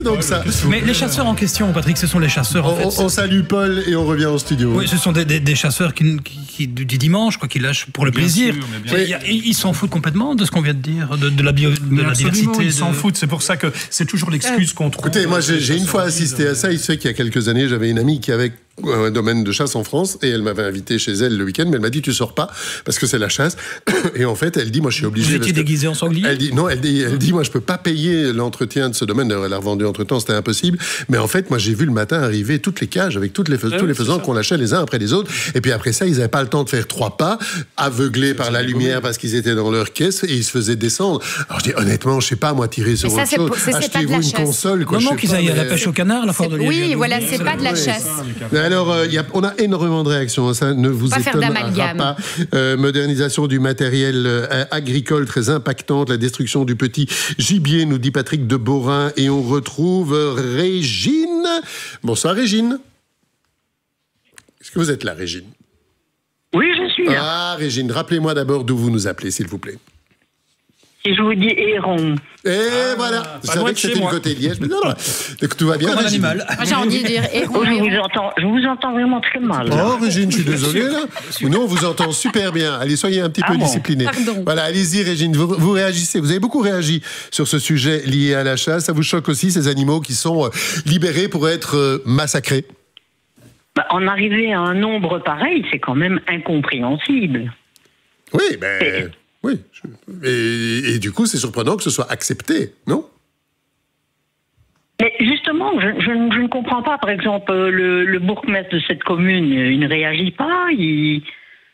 Donc ça. Mais les chasseurs en question, Patrick, ce sont les chasseurs. On salue Paul et on revient au studio. Oui, ce sont des chasseurs qui du dimanche, qui lâchent pour le plaisir. Ils s'en foutent complètement de ce qu'on vient de dire, de la diversité. Ils s'en foutent. C'est pour ça que c'est toujours l'excuse qu'on trouve. Écoutez, moi j'ai une fois assisté à ça. Il se fait qu'il y a quelques années, j'avais une amie qui avait un domaine de chasse en France et elle m'avait invité chez elle le week-end, mais elle m'a dit tu sors pas parce que c'est la chasse. Et en fait, elle dit moi je suis obligée. Vous étiez déguisé en sanglier? Elle dit non, elle dit moi je peux pas payer l'entretien de ce domaine. D'ailleurs, elle a revendu entre-temps, c'était impossible. Mais en fait, moi j'ai vu le matin arriver toutes les cages avec tous les faisans qu'on lâchait les uns après les autres. Et puis après ça, ils n'avaient pas le temps de faire 3 pas, aveuglés par la lumière parce qu'ils étaient dans leur caisse et ils se faisaient descendre. Alors je dis honnêtement, je sais pas moi tirer sur autre chose. Achetez-vous une console. Non, qu'ils aillent à la pêche au canard, la foire de Liège. Oui, voilà, c'est pas de la chasse. Alors, on a énormément de réactions, ça ne vous étonnera pas. Modernisation du matériel agricole très impactante, la destruction du petit gibier, nous dit Patrick de Borin. Et on retrouve Régine. Bonsoir Régine. Est-ce que vous êtes là, Régine? Oui, je suis là. Ah, Régine, rappelez-moi d'abord d'où vous nous appelez, s'il vous plaît. Si je vous dis Héron. Et voilà, je savais que c'était du côté de Liège, mais non, tout va bien. Comme un animal. Moi, j'ai envie de dire Héron. Oh, je vous entends vraiment très mal. Oh, Régine, je suis désolé, là. Nous, on vous entend super bien. Allez, soyez un petit peu disciplinés. Pardon. Voilà, allez-y, Régine, vous réagissez. Vous avez beaucoup réagi sur ce sujet lié à la chasse. Ça vous choque aussi, ces animaux qui sont libérés pour être massacrés? En arriver à un nombre pareil, c'est quand même incompréhensible. Oui, oui. Et du coup, c'est surprenant que ce soit accepté, non? Mais justement, je ne comprends pas. Par exemple, le bourgmestre de cette commune, il ne réagit pas, il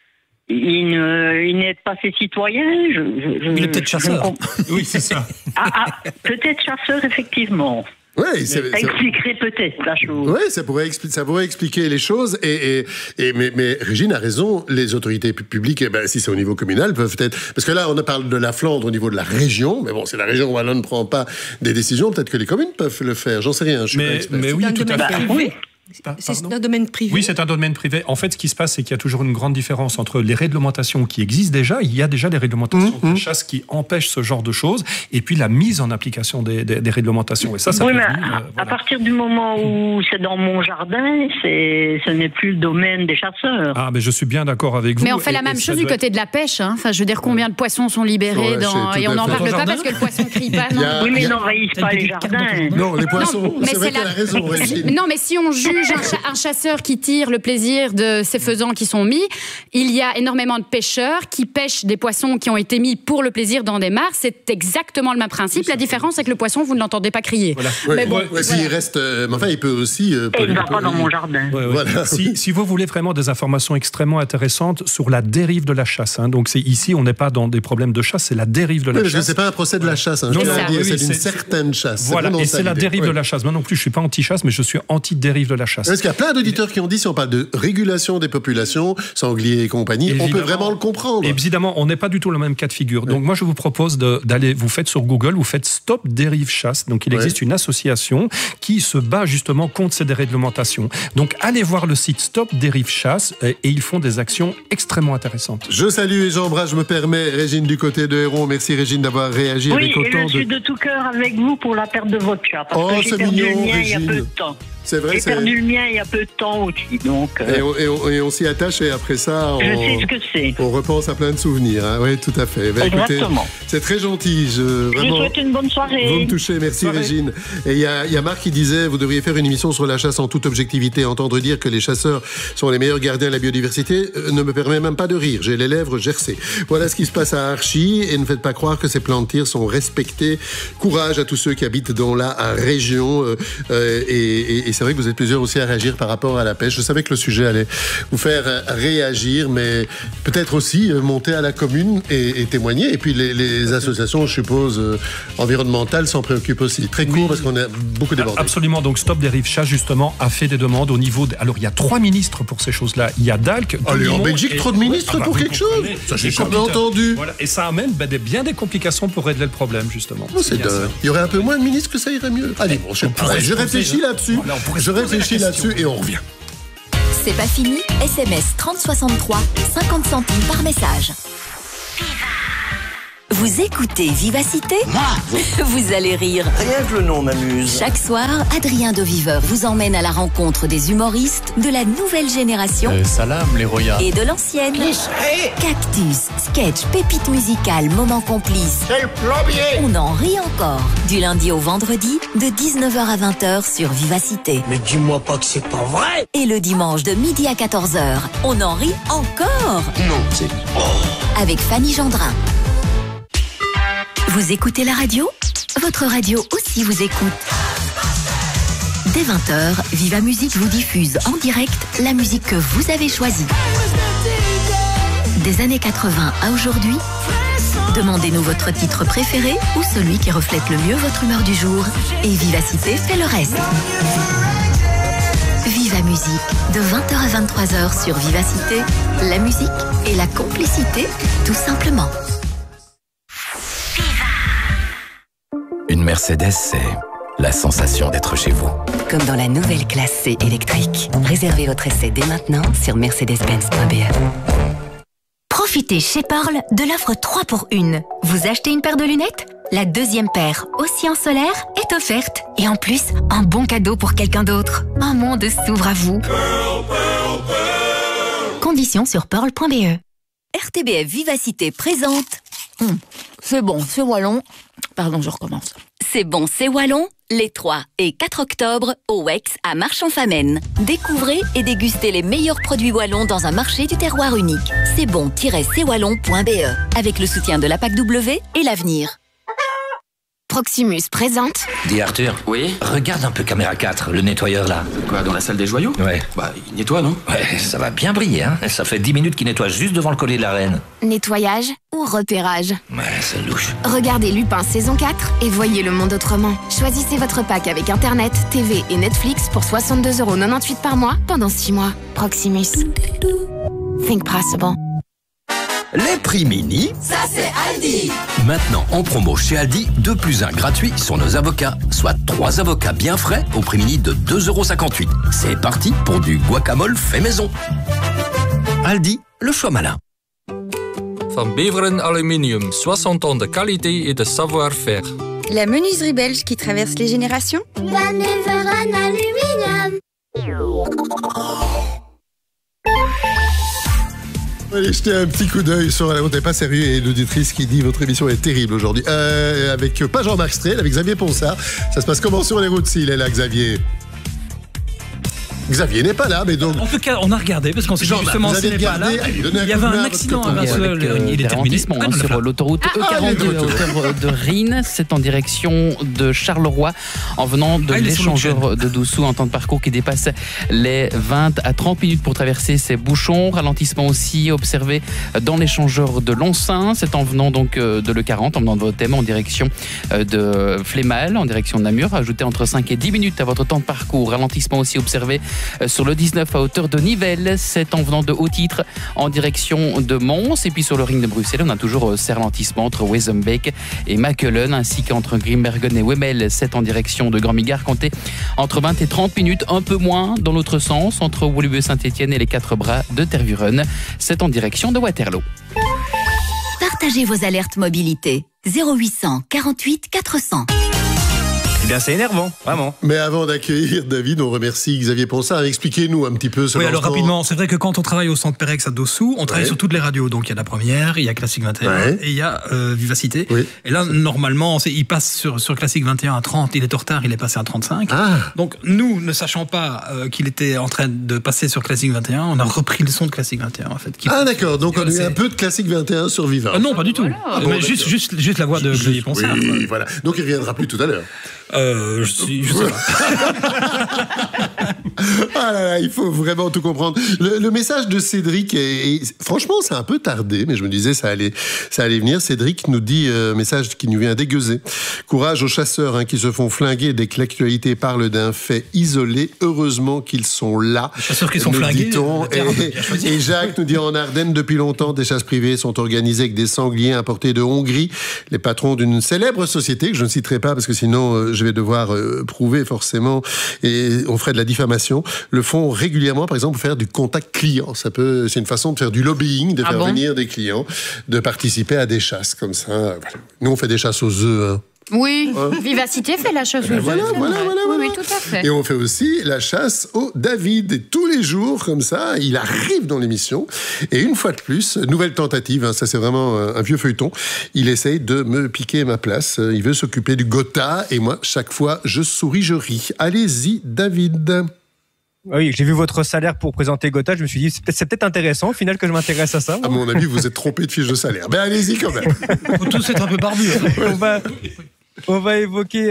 n'aide pas ses citoyens. Il est peut-être chasseur. Oui, c'est ça. Peut-être chasseur, effectivement. Oui, ça expliquerait peut-être la chose. Oui, ça pourrait expliquer les choses. Mais Régine a raison, les autorités publiques, si c'est au niveau communal, peuvent peut-être... Parce que là, on parle de la Flandre au niveau de la région, mais bon, si la région wallonne ne prend pas des décisions, peut-être que les communes peuvent le faire. J'en sais rien, je suis pas expert. Mais oui, tout à fait. Oui. C'est un domaine privé. Oui, c'est un domaine privé. En fait, ce qui se passe, c'est qu'il y a toujours une grande différence entre les réglementations qui existent déjà. Il y a déjà des réglementations de chasse qui empêchent ce genre de choses, et puis la mise en application des réglementations. Et ça oui, mais à partir du moment où c'est dans mon jardin, ce n'est plus le domaine des chasseurs. Ah, mais je suis bien d'accord avec vous. Mais on fait la même chose du côté de la pêche. Hein. Enfin, je veux dire, combien de poissons sont libérés et on n'en parle pas parce que le poisson crie pas. Oui, mais n'envahissent pas les jardins. Non, les poissons, c'est vrai qu'elle a raison, Régine. Non, mais si on juge un chasseur qui tire le plaisir de ces faisans qui sont mis, il y a énormément de pêcheurs qui pêchent des poissons qui ont été mis pour le plaisir dans des mares. C'est exactement le même principe. La différence, c'est que le poisson, vous ne l'entendez pas crier. Voilà. Mais bon, s'il reste... enfin, il peut aussi... il ne va pas dans mon jardin. Voilà. Si vous voulez vraiment des informations extrêmement intéressantes sur la dérive de la chasse, donc ici, on n'est pas dans des problèmes de chasse, c'est la dérive de la chasse. C'est pas un procès de la chasse, je tiens à dire, c'est une certaine chasse. Voilà, et c'est la dérive de la chasse. Moi non plus, je ne suis pas anti-chasse, mais je suis anti-dérive de la chasse. Parce qu'il y a plein d'auditeurs qui ont dit, si on parle de régulation des populations, sangliers et compagnie, on peut vraiment le comprendre. Évidemment, on n'est pas du tout le même cas de figure. Donc moi, je vous propose d'aller, vous faites sur Google, vous faites Stop Dérive Chasse. Donc il existe une association qui se bat justement contre ces déréglementations. Donc allez voir le site Stop Dérive Chasse et ils font des actions extrêmement intéressantes. Je salue et j'embrasse, je me permets, Régine du côté de Héron. Merci Régine d'avoir réagi avec autant de... Oui, et je suis de tout cœur avec vous pour la perte de votre chat. Parce que j'ai perdu le mien il y a peu de temps. C'est vrai, j'ai perdu le mien il y a peu de temps aussi. Donc, et on s'y attache et après ça, je sais ce que c'est. On repense à plein de souvenirs. Hein. Oui, tout à fait. Exactement. Écoutez, c'est très gentil. Je vous souhaite une bonne soirée. Vous me touchez. Merci Régine. Et il y a Marc qui disait, vous devriez faire une émission sur la chasse en toute objectivité. Entendre dire que les chasseurs sont les meilleurs gardiens de la biodiversité ne me permet même pas de rire. J'ai les lèvres gercées. Voilà ce qui se passe à Archie et ne faites pas croire que ces plans de tir sont respectés. Courage à tous ceux qui habitent dans la région. Et c'est vrai que vous êtes plusieurs aussi à réagir par rapport à la pêche. Je savais que le sujet allait vous faire réagir, mais peut-être aussi monter à la commune et témoigner. Et puis les associations, je suppose, environnementales s'en préoccupent aussi. Très court parce qu'on a beaucoup débordé. Absolument. Donc Stop Dérive Chasse, justement, a fait des demandes au niveau... Alors, il y a 3 ministres pour ces choses-là. Il y a Dalk... en Belgique, trop de ministres pour quelque chose. Ça, j'ai jamais entendu. Voilà. Et ça amène bien des complications pour régler le problème, justement. Oh, c'est dingue. Il y aurait un peu moins de ministres que ça irait mieux. Allez, bon, je réfléchis là-dessus. Je réfléchis là-dessus et on revient. C'est pas fini. SMS 3063, 50 centimes par message. Vous écoutez Vivacité ? Vous allez rire. Rien que le nom m'amuse. Chaque soir, Adrien de Viveur vous emmène à la rencontre des humoristes de la nouvelle génération Salam, les royas. et de l'ancienne. Cactus, sketch, pépites musicales, moments complices. C'est le plombier. On en rit encore. Du lundi au vendredi, de 19h à 20h sur Vivacité. Mais dis-moi pas que c'est pas vrai. Et le dimanche de midi à 14h, on en rit encore. Non, c'est... Avec Fanny Gendrin. Vous écoutez la radio ? Votre radio aussi vous écoute. Dès 20h, Viva Musique vous diffuse en direct la musique que vous avez choisie. Des années 80 à aujourd'hui, demandez-nous votre titre préféré ou celui qui reflète le mieux votre humeur du jour. Et Vivacité fait le reste. Viva Musique, de 20h à 23h sur Vivacité. La musique et la complicité, tout simplement. Une Mercedes, c'est la sensation d'être chez vous. Comme dans la nouvelle classe C électrique. Réservez votre essai dès maintenant sur mercedes-benz.be. Profitez chez Pearl de l'offre 3 pour 1. Vous achetez une paire de lunettes ? La deuxième paire, aussi en solaire, est offerte. Et en plus, un bon cadeau pour quelqu'un d'autre. Un monde s'ouvre à vous. Conditions sur pearl.be. RTBF Vivacité présente... C'est bon, c'est wallon. Pardon, je recommence. C'est bon, c'est wallon, les 3 et 4 octobre au WEX à Marchand-Famenne. Découvrez et dégustez les meilleurs produits wallons dans un marché du terroir unique. C'est bon-cwallon.be avec le soutien de la PAC W et l'avenir. Proximus présente... Dis Arthur. Oui. Regarde un peu caméra 4, le nettoyeur là. Quoi, dans la salle des joyaux? Ouais. Bah, il nettoie, non? Ouais, ça va bien briller, hein. Ça fait 10 minutes qu'il nettoie juste devant le collier de la reine. Nettoyage ou repérage? Ouais, c'est louche. Regardez Lupin saison 4 et voyez le monde autrement. Choisissez votre pack avec Internet, TV et Netflix pour 62,98€ par mois pendant 6 mois. Proximus. Think possible. Les prix mini, Ça c'est Aldi. maintenant en promo chez Aldi, 2 + 1 gratuit sur nos avocats, soit 3 avocats bien frais au prix mini de 2,58€. C'est parti pour du guacamole fait maison. Aldi, le choix malin. Van Beveren Aluminium, 60 ans de qualité et de savoir-faire. La menuiserie belge qui traverse les générations. Van Beveren Aluminium. Allez jeter un petit coup d'œil sur la route. T'es pas sérieux et l'auditrice qui dit votre émission est terrible aujourd'hui. Avec pas Jean-Marc Strel, avec Xavier Ponsard. Ça se passe comment sur les routes s'il est là, Xavier? Xavier n'est pas là, mais donc... En tout cas, on a regardé, parce qu'on s'est dit justement s'il n'est pas là. Il y avait un accident à il est terminé. Sur l'autoroute E42 à hauteur de Rhine. C'est en direction de Charleroi, en venant de l'échangeur de Doussou, en temps de parcours qui dépasse les 20 à 30 minutes pour traverser ces bouchons. Ralentissement aussi observé dans l'échangeur de Loncin. C'est en venant donc de l'E40, en venant de votre thème, en direction de Flémal, en direction de Namur. Ajoutez entre 5 et 10 minutes à votre temps de parcours. Ralentissement aussi observé sur le 19 à hauteur de Nivelles, c'est en venant de Haut-Titre en direction de Mons. Et puis sur le ring de Bruxelles, on a toujours ce ralentissement entre Wezenbeek et Makelen, ainsi qu'entre Grimbergen et Wemmel, c'est en direction de Grand-Migard. Comptez entre 20 et 30 minutes, un peu moins dans l'autre sens, entre Woluwe Saint-Étienne et les 4 bras de Tervuren, c'est en direction de Waterloo. Partagez vos alertes mobilité. 0800 48 400. Eh bien, c'est énervant, vraiment. Mais avant d'accueillir David, on remercie Xavier Ponsard. Expliquez-nous un petit peu ce Oui, alors rapidement, c'est vrai que quand on travaille au centre Pérex à Dossou, on travaille sur toutes les radios. Donc il y a la première, il y a Classique 21 et il y a Vivacité. Oui. Et là, normalement, il passe sur Classique 21 à 30, il est en retard, il est passé à 35. Donc nous, ne sachant pas qu'il était en train de passer sur Classique 21, on a repris le son de Classique 21 en fait. D'accord, donc on a eu un peu de Classique 21 sur Viva. Non, pas du tout. Mais juste la voix de Xavier Ponsard. Oui, voilà. Donc il ne reviendra plus tout à l'heure. Je sais pas. Ah là là, il faut vraiment tout comprendre. Le message de Cédric franchement, c'est un peu tardé, mais je me disais ça allait venir. Cédric nous dit message qui nous vient d'Aiguezé. Courage aux chasseurs qui se font flinguer dès que l'actualité parle d'un fait isolé. Heureusement qu'ils sont là. Les chasseurs qui sont flingués. Et Jacques nous dit en Ardennes depuis longtemps des chasses privées sont organisées avec des sangliers importés de Hongrie. Les patrons d'une célèbre société que je ne citerai pas parce que sinon je vais devoir prouver forcément et on ferait de la diffamation. l'émission, le font régulièrement, par exemple, pour faire du contact client. C'est une façon de faire du lobbying, de faire venir des clients, de participer à des chasses comme ça. Voilà. Nous, on fait des chasses aux œufs. Hein. Oui, Vivacité fait la chasse aux œufs. Voilà. Oui, tout à fait. Et on fait aussi la chasse au David. Et tous les jours, comme ça, il arrive dans l'émission. Et une fois de plus, nouvelle tentative, hein, ça c'est vraiment un vieux feuilleton, il essaye de me piquer ma place. Il veut s'occuper du Gotha. Et moi, chaque fois, je souris, je ris. Allez-y, David. Oui, j'ai vu votre salaire pour présenter Gotha. Je me suis dit, c'est peut-être intéressant au final que je m'intéresse à ça. À mon avis, vous êtes trompé de fiche de salaire. Ben allez-y quand même. Faut tous être un peu barbus. On va évoquer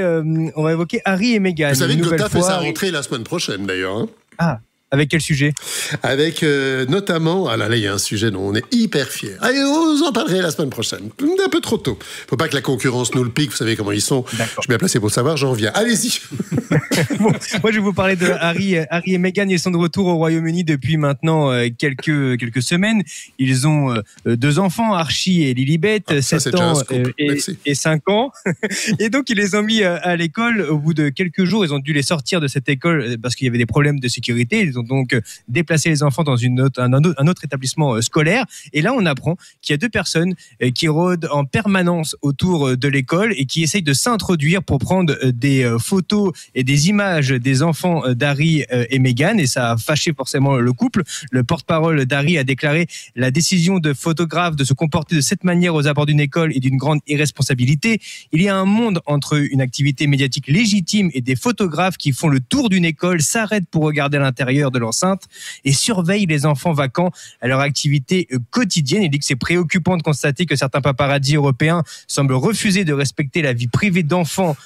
Harry et Meghan. Vous savez que Gotha fait sa rentrée la semaine prochaine d'ailleurs. Hein. Ah. Avec quel sujet ? Avec notamment... Ah là, il y a un sujet dont on est hyper fiers. Allez, on en parlerait la semaine prochaine. Un peu trop tôt. Faut pas que la concurrence nous le pique, vous savez comment ils sont. D'accord. Je suis bien placé pour le savoir, j'en viens. Allez-y. Bon, moi, je vais vous parler de Harry et Meghan. Ils sont de retour au Royaume-Uni depuis maintenant quelques semaines. Ils ont 2 enfants, Archie et Lilibet, 7 ans et 5 ans. Et donc, ils les ont mis à l'école. Au bout de quelques jours, ils ont dû les sortir de cette école parce qu'il y avait des problèmes de sécurité. Ils ont donc déplacé les enfants dans un autre établissement scolaire. Et là, on apprend qu'il y a 2 personnes qui rôdent en permanence autour de l'école et qui essayent de s'introduire pour prendre des photos et des images des enfants d'Harry et Meghan. Et ça a fâché forcément le couple. Le porte-parole d'Harry a déclaré la décision de photographe de se comporter de cette manière aux abords d'une école est d'une grande irresponsabilité. Il y a un monde entre une activité médiatique légitime et des photographes qui font le tour d'une école, s'arrêtent pour regarder l'intérieur de l'enceinte et surveille les enfants vacants à leur activité quotidienne. Il dit que c'est préoccupant de constater que certains paparazzis européens semblent refuser de respecter la vie privée d'enfants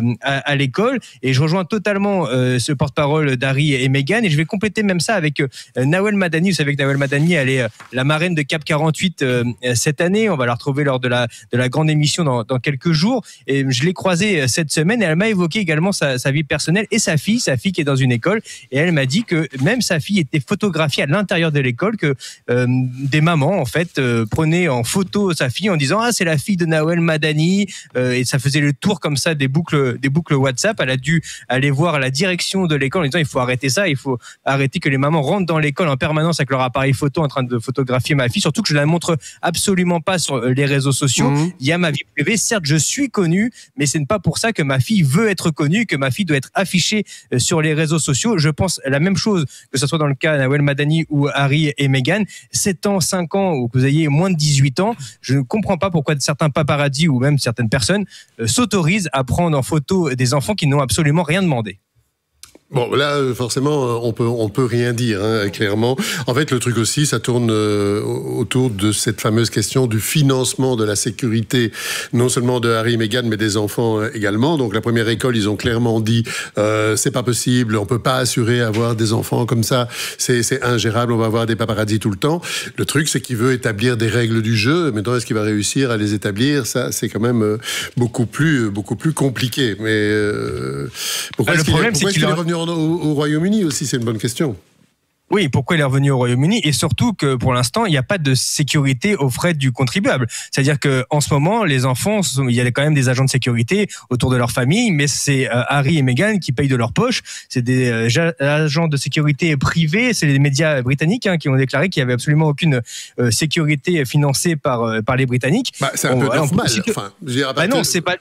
à l'école. Et je rejoins totalement ce porte-parole d'Harry et Meghan. Et je vais compléter même ça avec Nawel Madani. Vous savez que Nawel Madani, elle est la marraine de Cap 48 cette année. On va la retrouver lors de la grande émission dans quelques jours. Et je l'ai croisée cette semaine et elle m'a évoqué également sa vie personnelle et sa fille qui est dans une école. Et elle m'a dit que même sa fille était photographiée à l'intérieur de l'école, que des mamans en fait prenaient en photo sa fille en disant c'est la fille de Nawel Madani, et ça faisait le tour comme ça des boucles WhatsApp. Elle a dû aller voir la direction de l'école en disant il faut arrêter ça, il faut arrêter que les mamans rentrent dans l'école en permanence avec leur appareil photo en train de photographier ma fille, surtout que je la montre absolument pas sur les réseaux sociaux. Il y a ma vie privée, certes je suis connu, mais ce n'est pas pour ça que ma fille veut être connue, que ma fille doit être affichée sur les réseaux sociaux. Je pense la même chose que ce soit dans le cas Nawel Madani ou Harry et Meghan. 7 ans, 5 ans, ou que vous ayez moins de 18 ans, je ne comprends pas pourquoi certains paparazzis ou même certaines personnes s'autorisent à prendre en photo des enfants qui n'ont absolument rien demandé. Bon, là, forcément, on peut rien dire, hein, clairement. En fait, le truc aussi, ça tourne autour de cette fameuse question du financement de la sécurité, non seulement de Harry et Meghan, mais des enfants également. Donc, la première école, ils ont clairement dit, c'est pas possible, on peut pas assurer avoir des enfants comme ça, c'est ingérable, on va avoir des paparazzis tout le temps. Le truc, c'est qu'il veut établir des règles du jeu. Maintenant, est-ce qu'il va réussir à les établir? Ça, c'est quand même beaucoup plus compliqué. Mais pourquoi est-ce qu'il est revenu au Royaume-Uni aussi, c'est une bonne question. Oui, pourquoi il est revenu au Royaume-Uni et surtout que pour l'instant, il n'y a pas de sécurité aux frais du contribuable. C'est-à-dire qu'en ce moment, les enfants, il y a quand même des agents de sécurité autour de leur famille, mais c'est Harry et Meghan qui payent de leur poche. C'est des agents de sécurité privés, c'est les médias britanniques qui ont déclaré qu'il n'y avait absolument aucune sécurité financée par les Britanniques. C'est un peu normal. Non, c'est pas...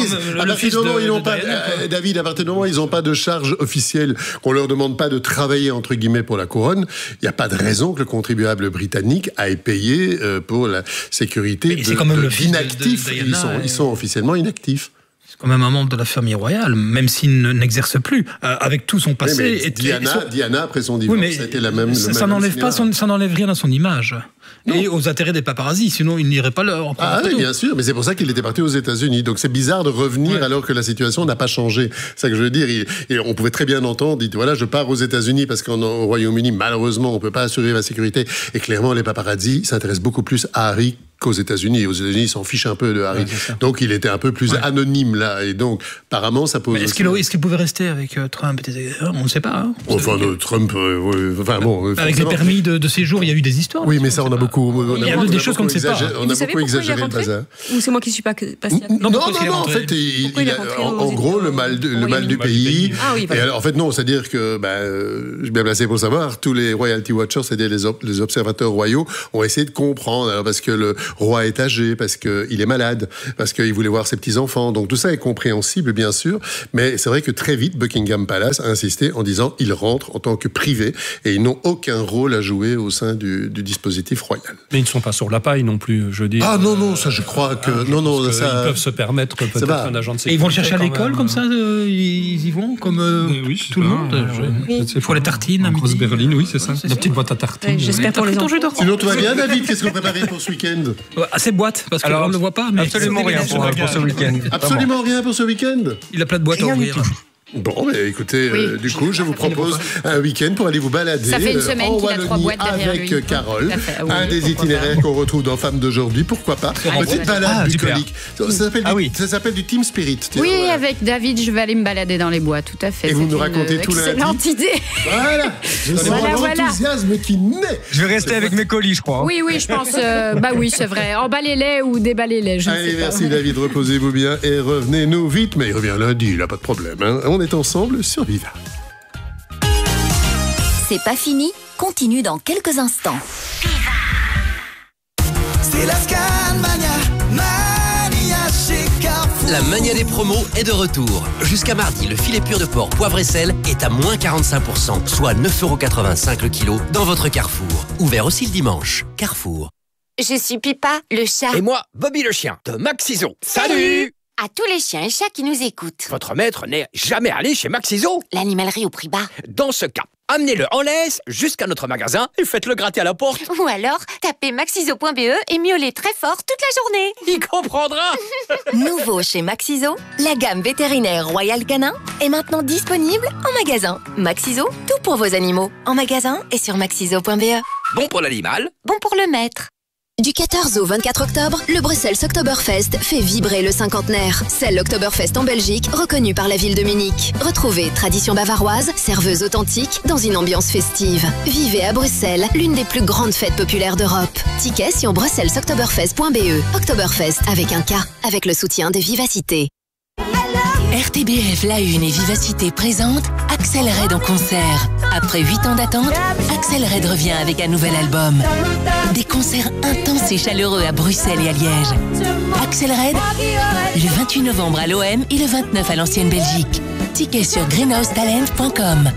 David, à partir du moment où ils n'ont pas de charge officielle, qu'on leur demande pas de travailler, entre guillemets, pour la couronne, il n'y a pas de raison que le contribuable britannique aille payer pour la sécurité d'inactifs. Ils sont officiellement inactifs. C'est quand même un membre de la famille royale, même s'il n'exerce plus, avec tout son passé. Oui, Diana, après son divorce, ça a été la même. Ça n'enlève rien à son image. Non. Et aux intérêts des paparazzis, sinon ils n'iraient pas leur prendre oui, bien sûr, mais c'est pour ça qu'il était parti aux États-Unis. Donc c'est bizarre de revenir alors que la situation n'a pas changé. C'est ça que je veux dire. Et on pouvait très bien entendre, dit voilà, je pars aux États-Unis parce qu'au Royaume-Uni, malheureusement, on peut pas assurer la sécurité. Et clairement, les paparazzis s'intéressent beaucoup plus à Harry qu'aux États-Unis. Aux États-Unis, ils s'en fichent un peu de Harry. Donc il était un peu plus anonyme là. Et donc, apparemment, ça pose. Est-ce qu'il pouvait rester avec Trump? On ne sait pas. Hein. Enfin, Trump. Avec les permis de séjour, il y a eu des histoires. Oui, mais ça, on a beaucoup. Il y a des choses qu'on ne sait pas. On a beaucoup exagéré le bazar. Ou c'est moi qui ne suis pas patient? Non, en fait, en gros, le mal du pays. Ah oui, et alors, en fait, non, c'est-à-dire que, je suis bien placé pour le savoir, tous les Royalty Watchers, c'est-à-dire les observateurs royaux, ont essayé de comprendre, alors, parce que le roi est âgé, parce qu'il est malade, parce qu'il voulait voir ses petits-enfants. Donc tout ça est compréhensible, bien sûr, mais c'est vrai que très vite, Buckingham Palace a insisté en disant ils rentrent en tant que privés et ils n'ont aucun rôle à jouer au sein du dispositif royal. Mais ils ne sont pas sur la paille non plus, je dis. Ah non, ça je crois que... ça... Ils peuvent se permettre peut-être un agent de sécurité. Et ils vont le chercher à l'école comme ça, ils y vont comme tout le monde. C'est pour les tartines à midi. Berlin, oui, c'est ça. La petite boîte à tartines. J'espère pour les enfants. Sinon, tout va bien, David? Qu'est-ce qu'on prépare pour ce week-end? Assez boîte, parce qu'on ne le voit pas. Mais absolument rien pour ce week-end. Absolument rien pour ce week-end? Il a plein de boîtes à ouvrir. Bon, mais écoutez, du coup, je vous propose un week-end pour aller vous balader. Ça fait une semaine qu'il a 3 boîtes derrière lui. Avec Carole, un des itinéraires qu'on retrouve dans Femmes d'aujourd'hui, pourquoi pas. Petite balade bucolique. Ça s'appelle du Team Spirit. Oui, avec David, je vais aller me balader dans les bois, tout à fait. Et vous nous racontez tout lundi. Excellente idée. Voilà, je sens l'enthousiasme qui naît. Je vais rester avec mes colis, je crois. Oui, je pense. Oui, c'est vrai. Emballez-les ou déballez-les. Allez, merci David, reposez-vous bien et revenez-nous vite. Mais il revient lundi, il n'a pas de problème. On est ensemble sur Viva. C'est pas fini, continue dans quelques instants. C'est la Scanmania, mania chez Carrefour. La mania des promos est de retour. Jusqu'à mardi, le filet pur de porc, poivre et sel est à moins 45%, soit 9,85€ le kilo dans votre Carrefour. Ouvert aussi le dimanche. Carrefour. Je suis Pipa, le chat. Et moi, Bobby le chien, de Maxiso. Salut! À tous les chiens et chats qui nous écoutent. Votre maître n'est jamais allé chez Maxiso? L'animalerie au prix bas. Dans ce cas, amenez-le en laisse jusqu'à notre magasin et faites-le gratter à la porte. Ou alors, tapez maxiso.be et miaulez très fort toute la journée. Il comprendra. Nouveau chez Maxiso, la gamme vétérinaire Royal Canin est maintenant disponible en magasin. Maxiso, tout pour vos animaux. En magasin et sur maxiso.be. Bon pour l'animal. Bon pour le maître. Du 14 au 24 octobre, le Bruxelles Oktoberfest fait vibrer le cinquantenaire. C'est l'Oktoberfest en Belgique, reconnu par la ville de Munich. Retrouvez tradition bavaroise, serveuse authentique, dans une ambiance festive. Vivez à Bruxelles, l'une des plus grandes fêtes populaires d'Europe. Tickets sur bruxellesoktoberfest.be. Oktoberfest avec un K, avec le soutien de Vivacité. RTBF La Une et Vivacité présente Axel Red en concert. Après 8 ans d'attente, Axel Red revient avec un nouvel album. Des concerts intenses et chaleureux à Bruxelles et à Liège. Axel Red, le 28 novembre à l'OM et le 29 à l'Ancienne Belgique. Tickets sur greenhousetalent.com.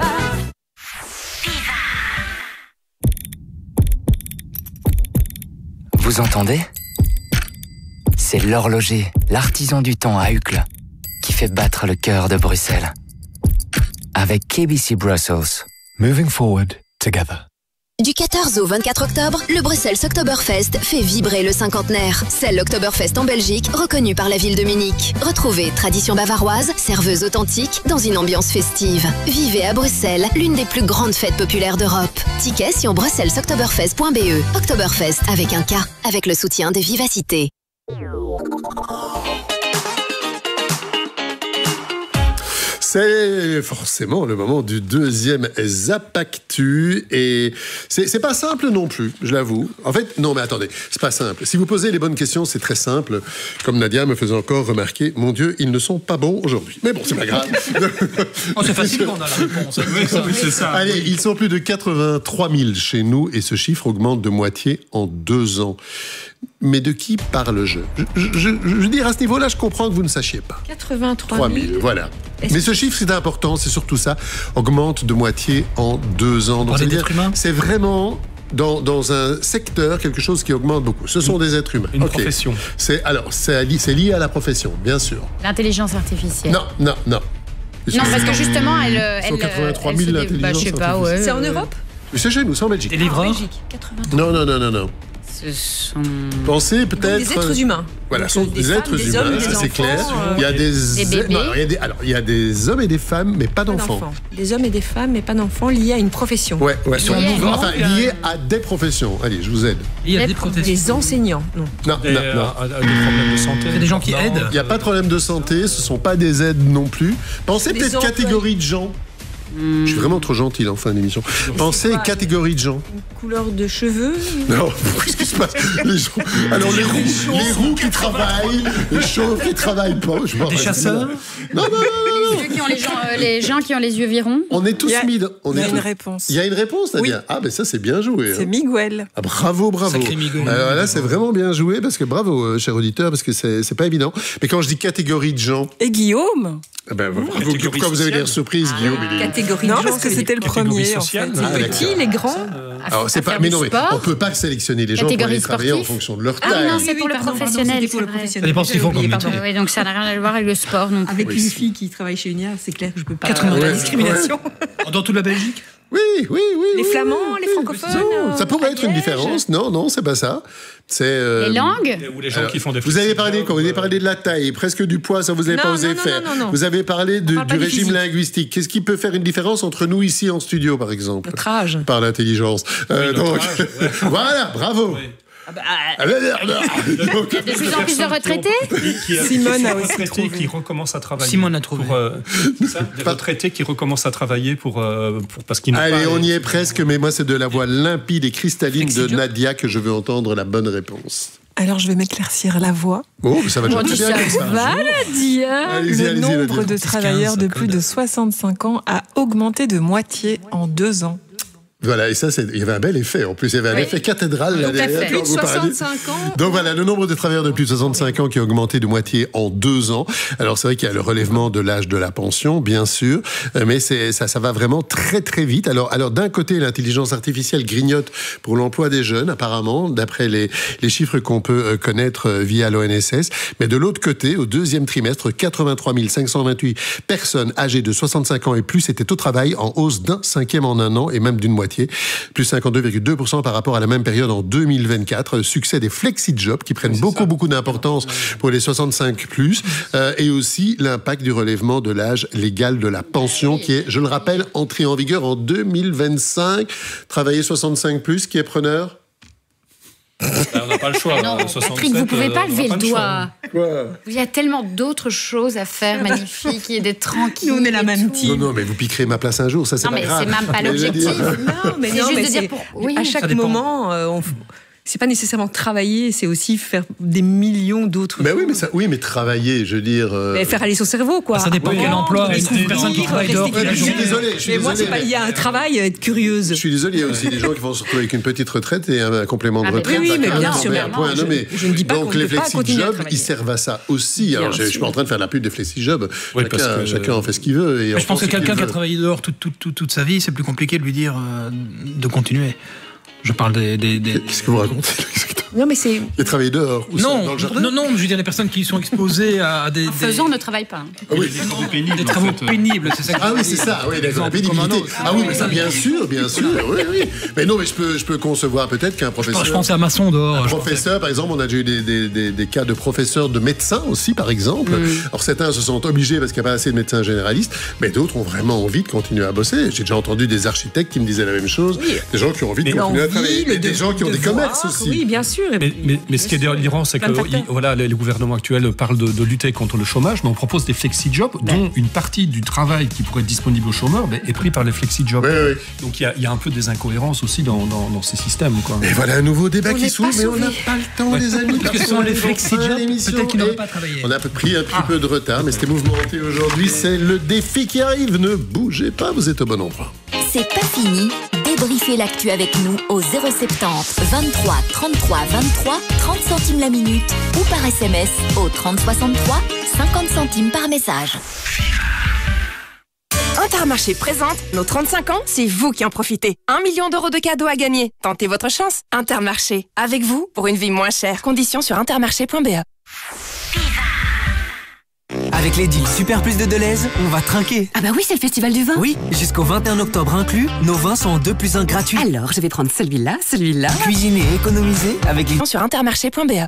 Vous entendez? C'est l'horloger, l'artisan du temps à Uccle, qui fait battre le cœur de Bruxelles. Avec KBC Brussels. Moving forward together. Du 14 au 24 octobre, le Bruxelles Oktoberfest fait vibrer le cinquantenaire. C'est l'Oktoberfest en Belgique, reconnu par la ville de Munich. Retrouvez tradition bavaroise, serveuse authentique, dans une ambiance festive. Vivez à Bruxelles, l'une des plus grandes fêtes populaires d'Europe. Tickets sur bruxellesoktoberfest.be. Oktoberfest avec un K, avec le soutien de Vivacité. C'est forcément le moment du deuxième Zapactu et c'est pas simple non plus, je l'avoue. En fait, non mais attendez, c'est pas simple. Si vous posez les bonnes questions, c'est très simple. Comme Nadia me faisait encore remarquer, mon Dieu, ils ne sont pas bons aujourd'hui. Mais bon, c'est pas grave. C'est facile quand on a la réponse. C'est ça. Allez, ils sont plus de 83 000 chez nous et ce chiffre augmente de moitié en 2 ans. Mais de qui parle-je? Je veux dire, à ce niveau-là, je comprends que vous ne sachiez pas. 83 000. Voilà. Mais ce chiffre, c'est important, c'est surtout ça, augmente de moitié en 2 ans. Donc, c'est vraiment dans un secteur quelque chose qui augmente beaucoup. Ce sont des êtres humains. Une profession. C'est lié à la profession, bien sûr. L'intelligence artificielle. Non. Non, parce que justement, elle 83 000 l'intelligence je sais pas, ouais. C'est en Europe? C'est chez nous, c'est en Belgique. Des livreurs? Non. Pensez peut-être... Des êtres humains. Voilà, ce sont des êtres humains, ça c'est clair. Il y a des bébés. Il y a des hommes et des femmes, mais pas d'enfants. Des hommes et des femmes, mais pas d'enfants, liés à une profession. Ouais. Liés à des professions. Allez, je vous aide. Liés à des professions. Des enseignants, non. Non. Des problèmes de santé. C'est des gens qui aident. Il n'y a pas de problème de santé, ce ne sont pas des aides non plus. Pensez peut-être catégorie de gens. Je suis vraiment trop gentil en fin d'émission. Pensez catégorie de gens. Couleur de cheveux. Non, qu'est-ce qui se passe? Les gens. Alors les roux qui travaillent, les chauves qui travaillent pas. Des chasseurs. Non. Les gens qui ont les yeux virons. On est tous mis. Il y a une réponse. Il y a une réponse, Nadia. Oui. Ah, ben ça c'est bien joué. C'est Miguel. Ah, bravo. Sacré Miguel. Alors là, c'est vraiment bien joué parce que bravo, cher auditeur, parce que c'est pas évident. Mais quand je dis catégorie de gens. Et Guillaume. Bravo. Pourquoi vous avez l'air surprise, Guillaume? Catégorie de gens. Non, parce que c'était le premier. En fait. Les petits, les grands. Alors c'est pas. Mais non, mais on peut pas sélectionner les gens pour aller travailler en fonction de leur taille. Ah non, c'est pour le professionnel. Ça dépend ce qu'ils font comme métier. Oui, donc ça n'a rien à voir avec le sport non plus. Avec une fille qui travaille chez Unia, c'est clair que je peux pas. 80 la discrimination. Dans toute la Belgique. Oui. Les flamands, les francophones. Ça pourrait être une différence. Non, c'est pas ça. C'est les langues. Ou les gens qui font des. Vous avez parlé de la taille, presque du poids, ça vous avez pas osé faire. Non. Vous avez parlé du régime linguistique. Qu'est-ce qui peut faire une différence entre nous ici en studio, par exemple? Notre âge. Par l'intelligence. Donc, voilà, bravo. Il y a de plus en plus de retraités. Simone a aussi trouvé. Qui recommence à travailler. Simone a trouvé. Des retraités qui recommencent à travailler parce qu'ils n'ont pas... Allez, on y est presque, mais moi, c'est de la voix limpide et cristalline de Nadia que je veux entendre la bonne réponse. Alors, je vais m'éclaircir la voix. Oh, ça va déjà très bien comme ça. Le nombre de travailleurs de plus de 65 ans a augmenté de moitié en 2 ans. Voilà, et ça, il y avait un bel effet. En plus, il y avait un effet cathédrale là derrière. Plus de 65 ans. Donc voilà, le nombre de travailleurs de plus de 65 ans qui a augmenté de moitié en 2 ans. Alors c'est vrai qu'il y a le relèvement de l'âge de la pension, bien sûr, mais ça va vraiment très très vite. Alors d'un côté, l'intelligence artificielle grignote pour l'emploi des jeunes, apparemment, d'après les chiffres qu'on peut connaître via l'ONSS. Mais de l'autre côté, au deuxième trimestre, 83 528 personnes âgées de 65 ans et plus étaient au travail, en hausse d'1/5 en 1 an et même d'une moitié. Plus 52,2% par rapport à la même période en 2024. Succès des flexi-jobs qui prennent beaucoup d'importance pour les 65+, et aussi l'impact du relèvement de l'âge légal de la pension qui est, je le rappelle, entré en vigueur en 2025. Travailler 65+, qui est preneur? On n'a pas le choix. Non, Patrick, vous ne pouvez pas lever le doigt. Quoi? Il y a tellement d'autres choses à faire, magnifiques, et d'être tranquille. Nous, on est la même team. Non, mais vous piquerez ma place un jour, ça c'est pas grave. Non, mais c'est même pas l'objectif. C'est juste de dire à chaque moment, c'est pas nécessairement travailler, c'est aussi faire des millions d'autres choses. Mais travailler, je veux dire... faire aller son cerveau, quoi. Ça dépend quel emploi. Il y a une personne qui travaille dehors. Je suis désolé. Mais moi, c'est pas lié à un travail, être curieuse. Je suis désolé, il y a aussi des gens qui vont se retrouver avec une petite retraite et un complément de retraite. Oui, mais bien sûr. Je ne dis pas qu'on ne peut pas continuer à travailler. Donc les flexi-jobs, ils servent à ça aussi. Alors, je suis pas en train de faire la pub des flexi-jobs. Chacun en fait ce qu'il veut. Et je pense que quelqu'un qui a travaillé dehors toute sa vie, c'est plus compliqué de lui dire de continuer. Je parle des... Qu'est-ce que vous racontez? Non, mais c'est... Il a travaillé dehors. Non, je veux dire les personnes qui sont exposées à des... Faisons ne travaille pas. Ah oui, des travaux pénibles, c'est ça. Ah oui, c'est ça. Oui, d'accord. La pénibilité. Ah oui, mais ça, bien sûr. Oui. Mais non, mais je peux concevoir peut-être qu'un professeur... Je pensais à maçon dehors. Un professeur, par exemple, on a déjà eu des cas de professeurs de médecins aussi, par exemple. Alors certains se sentent obligés parce qu'il n'y a pas assez de médecins généralistes, mais d'autres ont vraiment envie de continuer à bosser. J'ai déjà entendu des architectes qui me disaient la même chose. Des gens qui ont envie de continuer à travailler. Et des gens qui ont des commerces aussi. Oui, bien sûr. Mais ce qui est délirant, c'est que le gouvernement actuel parle de lutter contre le chômage, mais on propose des flexi-jobs dont une partie du travail qui pourrait être disponible aux chômeurs est pris par les flexi-jobs. Oui. Donc il y a un peu des incohérences aussi dans ces systèmes. Quoi. Et voilà un nouveau débat qui s'ouvre, mais on n'a pas le temps, les amis. Parce que ce sont les flexi-jobs, peut-être qu'ils n'auraient pas travaillé. On a pris un petit peu de retard, mais c'était mouvementé aujourd'hui. C'est le défi qui arrive. Ne bougez pas, vous êtes au bon endroit. C'est pas fini. Débriefez l'actu avec nous au 070 23 33 23 30 centimes la minute ou par SMS au 30 63 50 centimes par message. Intermarché présente nos 35 ans, c'est vous qui en profitez. 1 million d'euros de cadeaux à gagner. Tentez votre chance. Intermarché, avec vous pour une vie moins chère. Conditions sur intermarché.be. Avec les deals Super Plus de Deleuze, on va trinquer. Ah bah oui, c'est le festival du vin. Oui, jusqu'au 21 octobre inclus, nos vins sont en 2 + 1 gratuits. Alors, je vais prendre celui-là. Cuisiner et économiser avec les... sur intermarché.be.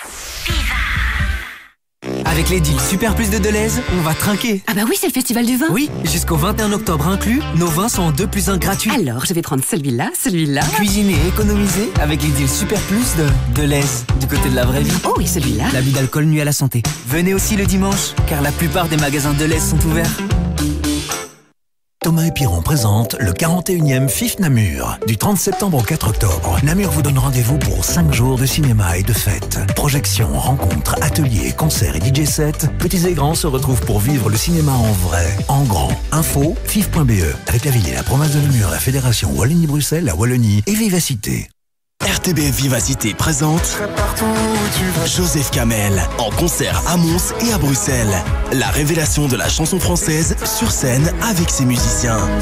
Avec les deals Super Plus de Deleuze, on va trinquer. Ah bah oui, c'est le festival du vin. Oui, jusqu'au 21 octobre inclus, nos vins sont en 2 + 1 gratuits. Alors, je vais prendre celui-là. Cuisiner et économiser avec les deals Super Plus de Deleuze, du côté de la vraie vie. Oh, et celui-là. L'abus d'alcool nuit à la santé. Venez aussi le dimanche, car la plupart des magasins Deleuze sont ouverts. Thomas et Piron présente le 41e FIF Namur. Du 30 septembre au 4 octobre, Namur vous donne rendez-vous pour 5 jours de cinéma et de fêtes. Projections, rencontres, ateliers, concerts et DJ sets, petits et grands se retrouvent pour vivre le cinéma en vrai, en grand. Info, fif.be, avec la ville et la province de Namur, la fédération Wallonie-Bruxelles, la Wallonie et Vivacité. RTBF Vivacité présente Joseph Kamel en concert à Mons et à Bruxelles. La révélation de la chanson française sur scène avec ses musiciens.